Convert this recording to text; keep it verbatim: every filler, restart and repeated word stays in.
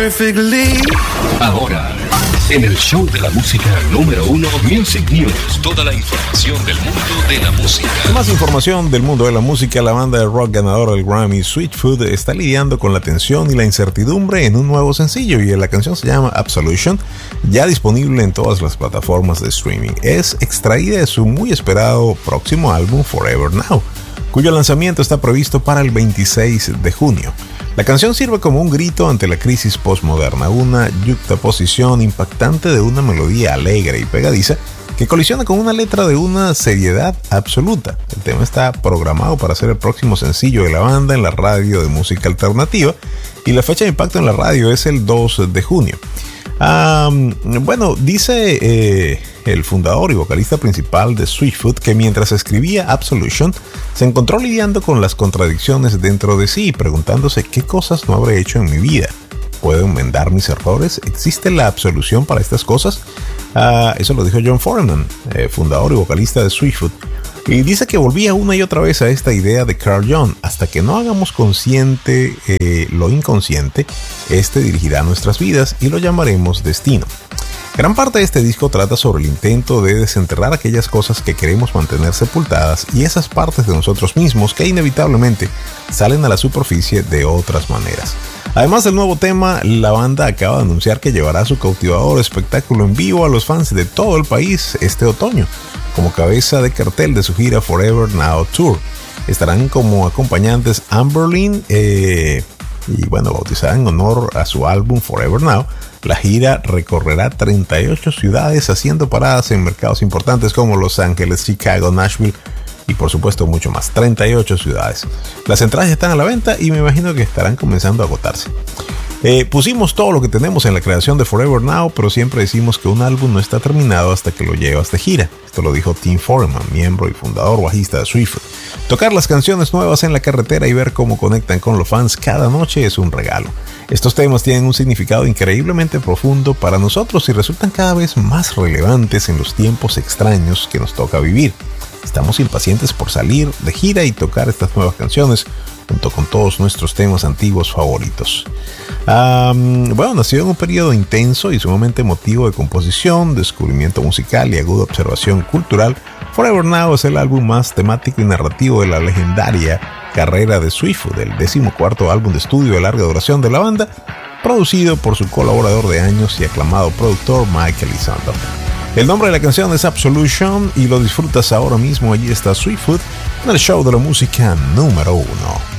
perfectly. Ahora, en el show de la música número uno, Music News. Toda la información del mundo de la música. Más información del mundo de la música. La banda de rock ganadora del Grammy, Sweetfoot, está lidiando con la tensión y la incertidumbre en un nuevo sencillo, y la canción se llama Absolution, ya disponible en todas las plataformas de streaming. Es extraída de su muy esperado próximo álbum Forever Now, cuyo lanzamiento está previsto para el veintiséis de junio. La canción sirve como un grito ante la crisis postmoderna, una yuxtaposición impactante de una melodía alegre y pegadiza que colisiona con una letra de una seriedad absoluta. El tema está programado para ser el próximo sencillo de la banda en la radio de música alternativa, y la fecha de impacto en la radio es el dos de junio. Um, bueno, dice eh, el fundador y vocalista principal de Sweetfoot que mientras escribía Absolution se encontró lidiando con las contradicciones dentro de sí, preguntándose qué cosas no habré hecho en mi vida. ¿Puedo enmendar mis errores? ¿Existe la absolución para estas cosas? Uh, eso lo dijo John Foreman, eh, fundador y vocalista de Sweetfoot. Y dice que volvía una y otra vez a esta idea de Carl Jung. Hasta que no hagamos consciente eh, lo inconsciente, este dirigirá nuestras vidas y lo llamaremos destino. Gran parte de este disco trata sobre el intento de desenterrar aquellas cosas que queremos mantener sepultadas y esas partes de nosotros mismos que inevitablemente salen a la superficie de otras maneras. Además del nuevo tema, la banda acaba de anunciar que llevará su cautivador espectáculo en vivo a los fans de todo el país este otoño, como cabeza de cartel de su gira Forever Now Tour. Estarán como acompañantes Amberlin, eh, y bueno, bautizada en honor a su álbum Forever Now. La gira recorrerá treinta y ocho ciudades, haciendo paradas en mercados importantes como Los Ángeles, Chicago, Nashville y por supuesto mucho más. treinta y ocho ciudades. Las entradas ya están a la venta y me imagino que estarán comenzando a agotarse. Eh, pusimos todo lo que tenemos en la creación de Forever Now, pero siempre decimos que un álbum no está terminado hasta que lo llevas de gira. Esto lo dijo Tim Foreman, miembro y fundador bajista de Sweetfoot. Tocar las canciones nuevas en la carretera y ver cómo conectan con los fans cada noche es un regalo. Estos temas tienen un significado increíblemente profundo para nosotros y resultan cada vez más relevantes en los tiempos extraños que nos toca vivir. Estamos impacientes por salir de gira y tocar estas nuevas canciones junto con todos nuestros temas antiguos favoritos. Um, bueno, nació en un periodo intenso y sumamente emotivo de composición, descubrimiento musical y aguda observación cultural. Forever Now es el álbum más temático y narrativo de la legendaria carrera de Sweetfoot, el decimocuarto álbum de estudio de larga duración de la banda, producido por su colaborador de años y aclamado productor Michael Elizondo. El nombre de la canción es Absolution y lo disfrutas ahora mismo. Allí está Sweetfoot en el show de la música número uno.